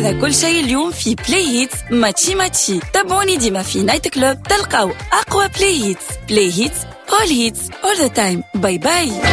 هذا كل شيء اليوم في بلاي هيتس ماتشي. تابعوني ديما في نايت كلوب تلقاو أقوى بلاي هيتس. بلاي هيتس all hits all the time. باي باي.